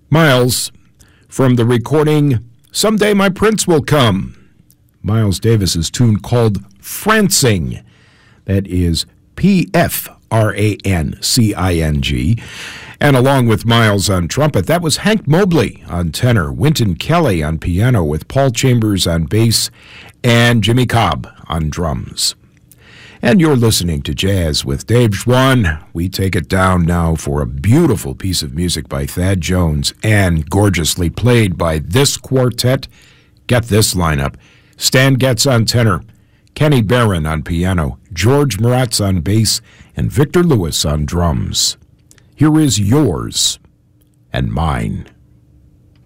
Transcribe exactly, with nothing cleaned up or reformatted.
Miles, from the recording Someday My Prince Will Come. Miles Davis's tune called Francing. That is P F R A N C I N G. And along with Miles on trumpet, that was Hank Mobley on tenor, Wynton Kelly on piano with Paul Chambers on bass, and Jimmy Cobb on drums. And you're listening to Jazz with Dave Schwann. We take it down now for a beautiful piece of music by Thad Jones and gorgeously played by this quartet. Get this lineup. Stan Getz on tenor, Kenny Barron on piano, George Moratz on bass, and Victor Lewis on drums. Here is Yours and Mine.